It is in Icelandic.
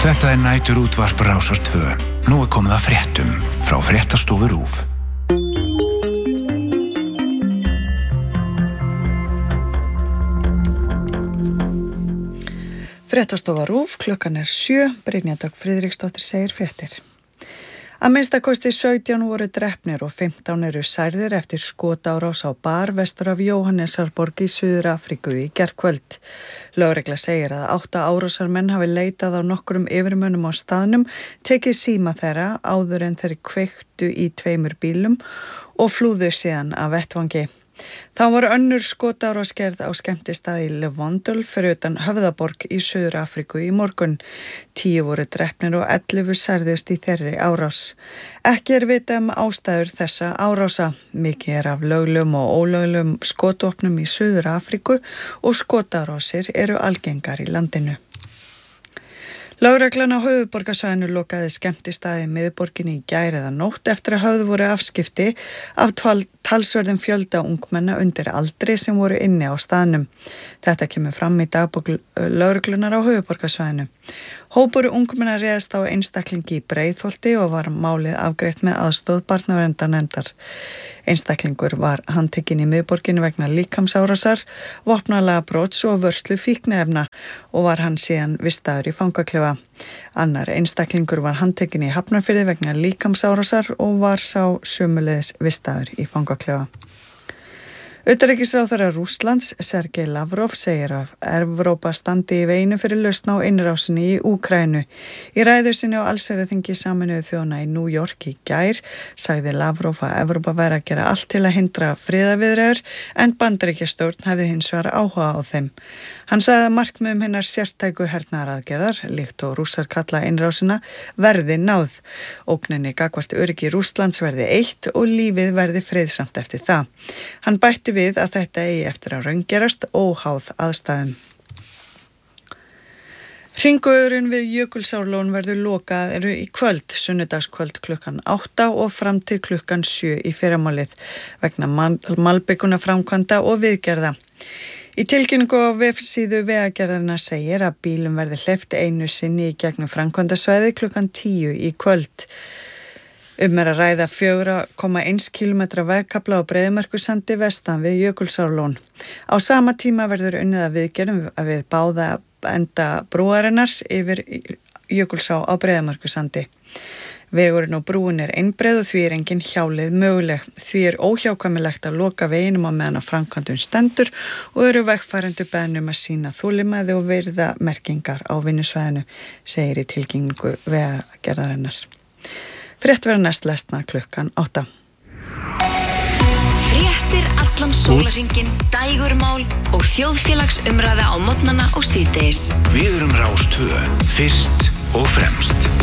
Þetta nætur útvarp Rásar 2. Nú komið að fréttum frá Fréttastofu RÚV. Fréttastofa RÚV, klukkan 7, Brynja Dögg Friðriksdóttir segir fréttir. Að minnstakosti 17 voru drepnir og 15 eru særðir eftir skotárás á bar vestur af Jóhannesarborg í Suður-Afríku í gærkvöld. Lögregla segir að 8 árásarmenn hafi leitað á nokkrum yfirmönnum á staðnum, tekið síma þeirra áður en þeir kveiktu í 2 bílum og flúðu síðan af vettvangi. Þá var önnur skotárásgerð á skemmtistaði í Levondul fyrir utan Höfðaborg í Suður-Afríku í morgun. 10 voru drepnir og 11 særðust í þeirri árás. Ekki vitað ástæður þessa árása. Mikið af löglegum og ólöglegum skotvopnum í Suður-Afríku og skotárásir eru algengar í landinu. Lögreglan á höfuðborgarsvæðinu lokaði skemmtistaði í miðborginni í gær eða nótt eftir að höfðu voru afskipti af talsverðum fjölda ungmenna undir aldri sem voru inni á staðnum. Þetta kemur fram í dagbók lögreglunar á höfuðborgarsvæðinu. Hópur ungmenna réðst á einstaklingi í Breiðholti og var málið afgreitt með aðstoð barnaverndarnefndar. Einstaklingur var handtekinn í miðborginni vegna líkamsárásar, vopnaðra brots og vörslu fíkniefna og var hann síðan vistaður í fangaklefa. Annar einstaklingur var handtekinn í Hafnarfirði vegna líkamsárásar og var sá sömuleiðis vistaður í fangaklefa. Utanríkisráðherra Rússlands, Sergej Lavrov, segir að Evrópa standi í veginu fyrir lausn á innrásinni í Úkraínu. Í ræðu sinni á allsherjarþingi Sameinuðu þjóðanna í New York í gær sagði Lavrov að Evrópa væri að gera allt til að hindra friðarviðræður en Bandaríkjastjórn hefði hins vegar áhuga á þeim. Hann sagði að markmiðum hinnar sértæku hernaðaraðgerðar, líkt og Rússar kalla innrásina, verði náð. Ógninni gagnvart öryggi Rússlands verði eitt og lífið verði friðsamt eftir það. Hann bætti við að þetta eigi eftir að raungerast óháð aðstæðum. Hringvegurinn við Jökulsárlón verður lokaður í kvöld, sunnudagskvöld klukkan 8 og fram til klukkan 7 í fyrramálið vegna malbikuna framkvæmda og viðgerða. Í tilkynningu á vefsíðu Vegagerðarinnar segir að bílum verði hleypt einu sinni í gegnum framkvæmdasvæði klukkan 10 í kvöld. Að ræða 4,1 km vegkafla á Breiðamerkursandi vestan við Jökulsárlón. Á sama tíma verður unnið að viðgerðum við báða enda brúarinnar yfir Jökulsá á Breiðamerkursandi. Vegurinn og brúin einbreið og því engin hjáleið möguleg. Því óhjákvæmilegt að loka veginum á meðan að framkvæmdum stendur og eru vegfarendur beðnir að sýna þolinmæði og virða merkingar á vinnusvæðinu, segir í tilkynningu Vegagerðarinnar. Frétt verður næst lesna klukkan 8. Fréttir allan sólarhringinn, dægurmál og þjóðfélagsumræða á morgnana og síðdegis. Við erum Rás 2, fyrst og fremst.